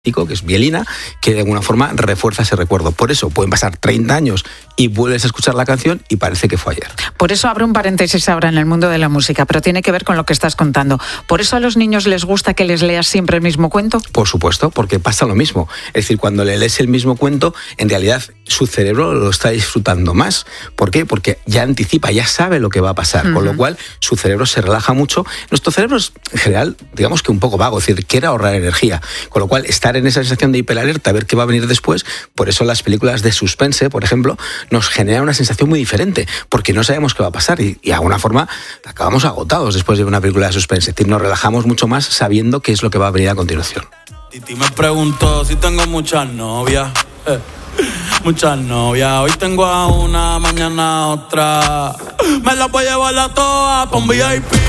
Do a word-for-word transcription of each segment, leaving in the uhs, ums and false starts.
que es mielina, que de alguna forma refuerza ese recuerdo. Por eso pueden pasar treinta años y vuelves a escuchar la canción y parece que fue ayer. Por eso abro un paréntesis ahora en el mundo de la música, pero tiene que ver con lo que estás contando. ¿Por eso a los niños les gusta que les leas siempre el mismo cuento? Por supuesto, porque pasa lo mismo. Es decir, cuando le lees el mismo cuento, en realidad su cerebro lo está disfrutando más. ¿Por qué? Porque ya anticipa, ya sabe lo que va a pasar, uh-huh. con lo cual su cerebro se relaja mucho. Nuestro cerebro es, en general, digamos que un poco vago, es decir, quiere ahorrar energía, con lo cual estar en esa sensación de hiperalerta, a ver qué va a venir después. Por eso las películas de suspense, por ejemplo, nos generan una sensación muy diferente, porque no sabemos qué va a pasar y, y de alguna forma acabamos agotados después de una película de suspense. Es decir, nos relajamos mucho más sabiendo qué es lo que va a venir a continuación. Titi me preguntó si tengo muchas novias. Eh. Muchas novias, hoy tengo a una, mañana a otra. Me las voy a llevar a todas pa' un V I P.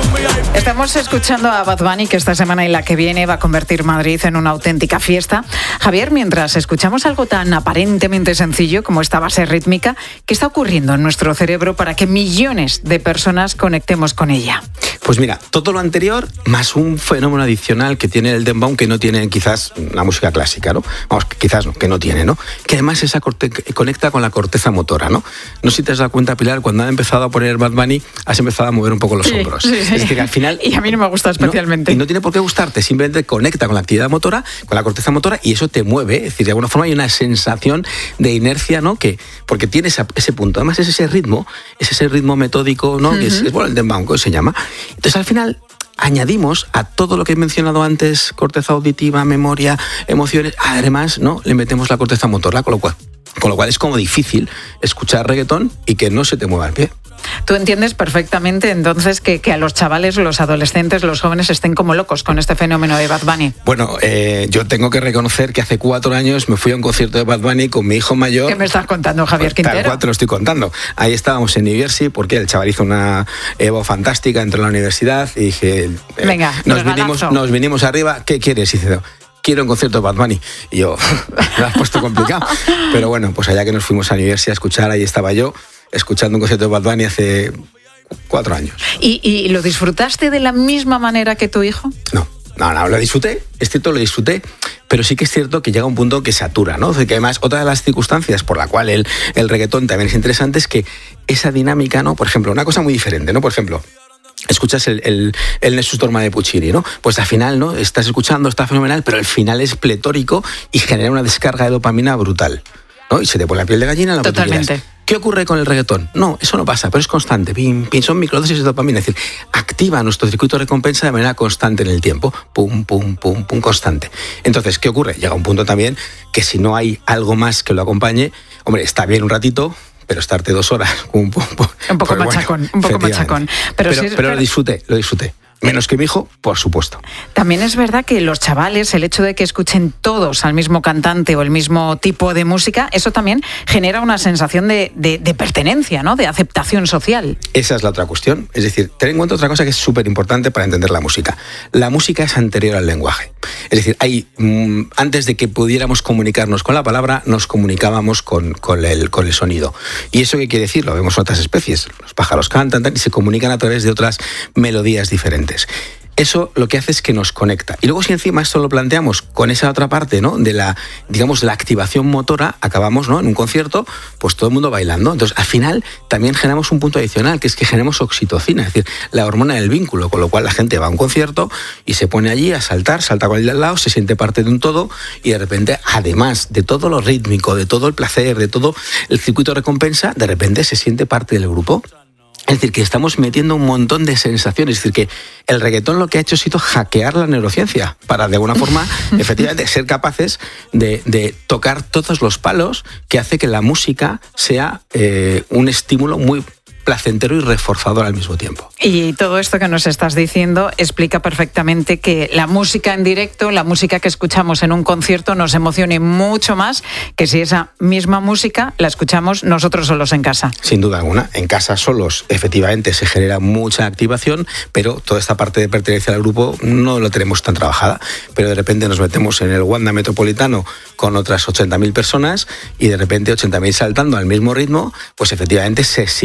Estamos escuchando a Bad Bunny, que esta semana y la que viene va a convertir Madrid en una auténtica fiesta. Javier, mientras escuchamos algo tan aparentemente sencillo como esta base rítmica, ¿qué está ocurriendo en nuestro cerebro para que millones de personas conectemos con ella? Pues mira, todo lo anterior más un fenómeno adicional que tiene el dembow que no tiene quizás la música clásica, ¿no? Vamos, quizás no, que no tiene, ¿no? Que además esa corte- conecta con la corteza motora, ¿no? No sé si te has dado cuenta, Pilar, cuando ha empezado a poner Bad Bunny, has empezado a mover un poco los sí, hombros. Sí, sí. Es decir, al final... Y a mí no me gusta especialmente. No, y no tiene por qué gustarte, simplemente conecta con la actividad motora, con la corteza motora, y eso te mueve. Es decir, de alguna forma hay una sensación de inercia, ¿no? Que, porque tiene esa, ese punto. Además es ese ritmo, es ese ritmo metódico, ¿no? Uh-huh. Que es, es, bueno, el dembow, que se llama. Entonces, al final... añadimos a todo lo que he mencionado antes, corteza auditiva, memoria, emociones, además, ¿no? Le metemos la corteza motora, con lo cual, con lo cual es como difícil escuchar reggaetón y que no se te mueva el pie. Tú entiendes perfectamente entonces que, que a los chavales, los adolescentes, los jóvenes estén como locos con este fenómeno de Bad Bunny. Bueno, eh, yo tengo que reconocer que hace cuatro años me fui a un concierto de Bad Bunny con mi hijo mayor. ¿Qué me estás contando, Javier Quintero? Tal cual te lo estoy contando. Ahí estábamos en New Jersey porque el chaval hizo una Evo fantástica, entró en la universidad y dije... Eh, Venga, nos vinimos, nos vinimos arriba, ¿qué quieres? Y dice, quiero un concierto de Bad Bunny. Y yo, me lo has puesto complicado. Pero bueno, pues allá que nos fuimos a New Jersey a escuchar, ahí estaba yo, escuchando un concierto de Bad Bunny hace cuatro años. ¿Y, ¿Y lo disfrutaste de la misma manera que tu hijo? No, no, no, lo disfruté, es cierto, lo disfruté, pero sí que es cierto que llega un punto que satura, ¿no? Que además, otra de las circunstancias por la cual el, el reggaetón también es interesante es que esa dinámica, ¿no? Por ejemplo, una cosa muy diferente, ¿no? Por ejemplo, escuchas el, el, el Nessus Dorma de Puccini, ¿no? Pues al final, ¿no? Estás escuchando, está fenomenal, pero el final es pletórico y genera una descarga de dopamina brutal, ¿no? Y se te pone la piel de gallina, lo que tú quieras. ¿Qué ocurre con el reggaetón? No, eso no pasa, pero es constante. Pim, pim, son microdosis de dopamina, es decir, activa nuestro circuito de recompensa de manera constante en el tiempo. Pum, pum, pum, pum, constante. Entonces, ¿qué ocurre? Llega un punto también que si no hay algo más que lo acompañe, hombre, está bien un ratito, pero estarte dos horas un, poco, un poco pues machacón, bueno, un poco machacón. Pero, pero, sí, pero lo disfruté, lo disfruté. Menos que mi hijo, por supuesto. También es verdad que los chavales, el hecho de que escuchen todos al mismo cantante o el mismo tipo de música, eso también genera una sensación de, de, de pertenencia, ¿no? De aceptación social. Esa es la otra cuestión. Es decir, ten en cuenta otra cosa que es súper importante para entender la música. La música es anterior al lenguaje. Es decir, hay, mmm, antes de que pudiéramos comunicarnos con la palabra, nos comunicábamos con, con, el, con el sonido. ¿Y eso qué quiere decir? Lo vemos en otras especies. Los pájaros cantan y se comunican a través de otras melodías diferentes. Eso lo que hace es que nos conecta. Y luego si encima esto lo planteamos con esa otra parte, ¿no? De la, digamos, la activación motora, acabamos, ¿no? En un concierto, pues todo el mundo bailando. Entonces, al final, también generamos un punto adicional, que es que generamos oxitocina, es decir, la hormona del vínculo, con lo cual la gente va a un concierto y se pone allí a saltar, salta con el de al lado, se siente parte de un todo y de repente, además de todo lo rítmico, de todo el placer, de todo el circuito de recompensa, de repente se siente parte del grupo. Es decir, que estamos metiendo un montón de sensaciones. Es decir, que el reggaetón lo que ha hecho ha sido hackear la neurociencia para, de alguna forma, efectivamente, ser capaces de, de tocar todos los palos que hace que la música sea eh, un estímulo muy placentero y reforzador al mismo tiempo. Y todo esto que nos estás diciendo explica perfectamente que la música en directo, la música que escuchamos en un concierto nos emocione mucho más que si esa misma música la escuchamos nosotros solos en casa. Sin duda alguna. En casa solos, efectivamente, se genera mucha activación, pero toda esta parte de pertenencia al grupo no lo tenemos tan trabajada. Pero de repente nos metemos en el Wanda Metropolitano con otras ochenta mil personas y de repente ochenta mil saltando al mismo ritmo, pues efectivamente se sincroniza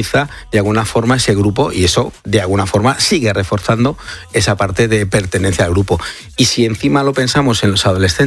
humaniza de alguna forma ese grupo y eso de alguna forma sigue reforzando esa parte de pertenencia al grupo. Y si encima lo pensamos en los adolescentes,